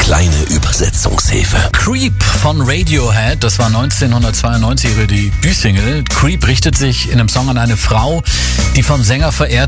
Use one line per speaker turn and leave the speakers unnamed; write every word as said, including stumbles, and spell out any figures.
kleine Übersetzungshilfe.
Creep von Radiohead, das war neunzehnhundertzweiundneunzig ihre Debütsingle. Creep richtet sich in einem Song an eine Frau, die vom Sänger verehrt